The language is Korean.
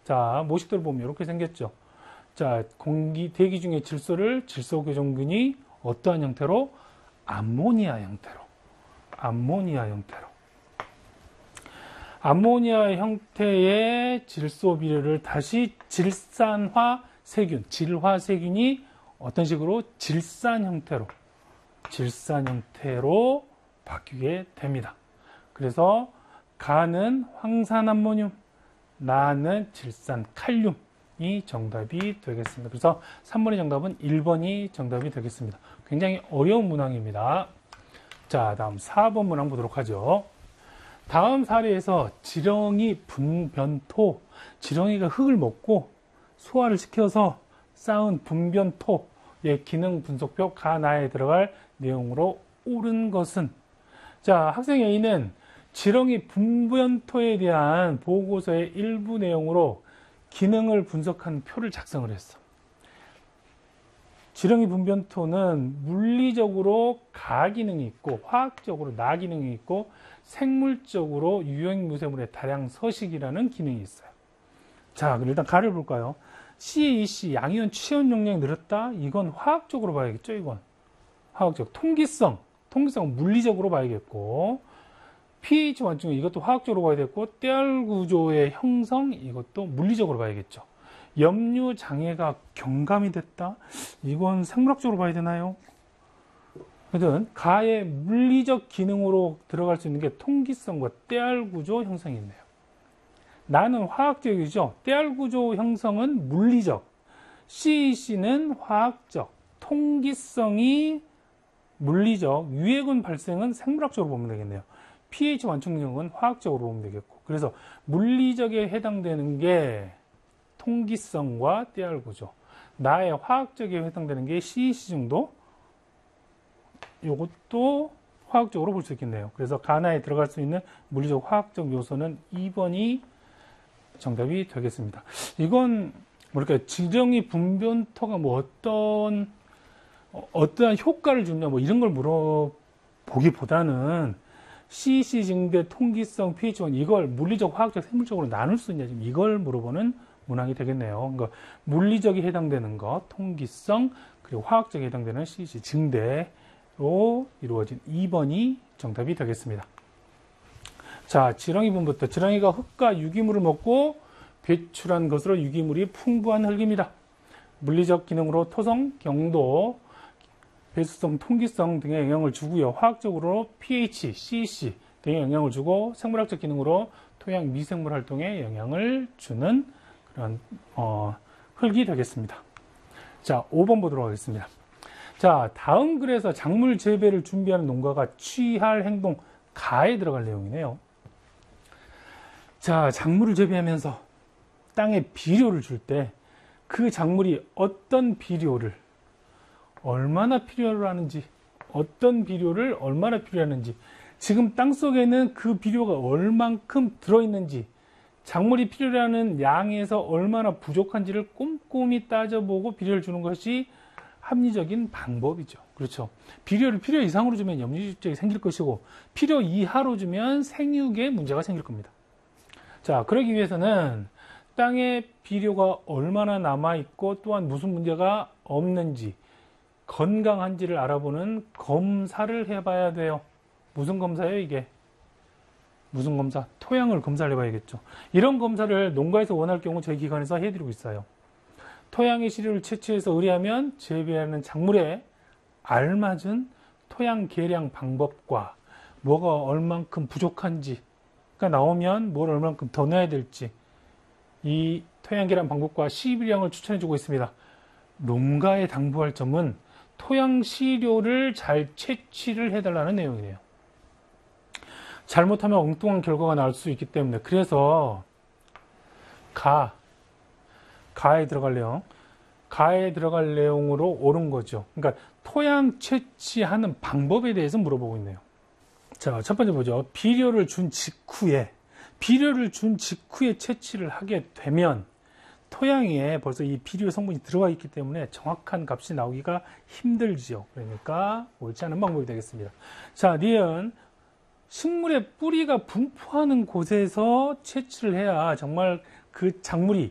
자, 모식도를 보면 이렇게 생겼죠. 자, 대기 중의 질소를 질소 교정균이 어떠한 형태로? 암모니아 형태로. 암모니아 형태의 질소 비료를 다시 질산화 세균, 질화세균이 어떤 식으로? 질산 형태로 바뀌게 됩니다. 그래서 가는 황산암모늄, 나는 질산칼륨이 정답이 되겠습니다. 그래서 3번의 정답은 1번이 정답이 되겠습니다. 굉장히 어려운 문항입니다. 자, 다음 4번 문항 보도록 하죠. 다음 사례에서 지렁이 분변토, 지렁이가 흙을 먹고 소화를 시켜서 쌓은 분변토의 기능 분석표 가나에 들어갈 내용으로 옳은 것은? 자, 학생 A는 지렁이 분변토에 대한 보고서의 일부 내용으로 기능을 분석한 표를 작성을 했어. 지렁이 분변토는 물리적으로 가 기능이 있고 화학적으로 나 기능이 있고 생물적으로 유형무생물의 다량 서식이라는 기능이 있어요. 자, 그럼 일단 가를 볼까요? CaC 양이온 취원 용량이 늘었다? 이건 화학적으로 봐야겠죠, 이건. 화학적. 통기성은 물리적으로 봐야겠고, pH 완충 이것도 화학적으로 봐야겠고, 떼알 구조의 형성 이것도 물리적으로 봐야겠죠. 염류 장애가 경감이 됐다? 이건 생물학적으로 봐야 되나요? 하여튼 가의 물리적 기능으로 들어갈 수 있는 게 통기성과 떼알 구조 형성이 있네요. 나는 화학적이죠. 떼알 구조 형성은 물리적, CaC는 화학적, 통기성이 물리적, 유해군 발생은 생물학적으로 보면 되겠네요. pH 완충력은 화학적으로 보면 되겠고, 그래서 물리적에 해당되는 게 통기성과 떼알 구조, 나의 화학적에 해당되는 게 CaC 정도, 이것도 화학적으로 볼 수 있겠네요. 그래서 가나에 들어갈 수 있는 물리적 화학적 요소는 2번이 정답이 되겠습니다. 이건 뭐랄까, 지렁이 분변토가 뭐 어떠한 효과를 주냐 뭐 이런 걸 물어보기보다는 CC 증대, 통기성, pH1 이걸 물리적, 화학적, 생물적으로 나눌 수 있냐 지금 이걸 물어보는 문항이 되겠네요. 그러니까 물리적에 해당되는 것, 통기성, 그리고 화학적에 해당되는 CC 증대로 이루어진 2번이 정답이 되겠습니다. 자, 지렁이 분부터. 지렁이가 흙과 유기물을 먹고 배출한 것으로 유기물이 풍부한 흙입니다. 물리적 기능으로 토성, 경도, 배수성, 통기성 등의 영향을 주고요. 화학적으로 pH, CC 등의 영향을 주고 생물학적 기능으로 토양 미생물 활동에 영향을 주는 그런 흙이 되겠습니다. 자, 5번 보도록 하겠습니다. 자, 다음 글에서 작물 재배를 준비하는 농가가 취할 행동 가에 들어갈 내용이네요. 자, 작물을 재배하면서 땅에 비료를 줄 때 그 작물이 어떤 비료를 얼마나 필요로 하는지, 어떤 비료를 얼마나 필요하는지, 지금 땅속에는 그 비료가 얼만큼 들어있는지, 작물이 필요로 하는 양에서 얼마나 부족한지를 꼼꼼히 따져보고 비료를 주는 것이 합리적인 방법이죠. 그렇죠. 비료를 필요 이상으로 주면 염류질적이 생길 것이고, 필요 이하로 주면 생육에 문제가 생길 겁니다. 자, 그러기 위해서는 땅에 비료가 얼마나 남아있고 또한 무슨 문제가 없는지, 건강한지를 알아보는 검사를 해봐야 돼요. 무슨 검사예요, 이게? 무슨 검사? 토양을 검사를 해봐야겠죠. 이런 검사를 농가에서 원할 경우 저희 기관에서 해드리고 있어요. 토양의 시료를 채취해서 의뢰하면 재배하는 작물에 알맞은 토양 계량 방법과 뭐가 얼만큼 부족한지가 나오면 뭘 얼만큼 더 넣어야 될지 이 토양 계량 방법과 시비량을 추천해주고 있습니다. 농가에 당부할 점은 토양 시료를 잘 채취를 해달라는 내용이에요. 잘못하면 엉뚱한 결과가 나올 수 있기 때문에 그래서 가에 들어갈 내용으로 옳은 거죠. 그러니까 토양 채취하는 방법에 대해서 물어보고 있네요. 자, 첫 번째 보죠. 비료를 준 직후에 채취를 하게 되면 토양에 벌써 이 비료 성분이 들어가 있기 때문에 정확한 값이 나오기가 힘들죠. 그러니까 옳지 않은 방법이 되겠습니다. 자, 니은 식물의 뿌리가 분포하는 곳에서 채취를 해야 정말 그 작물이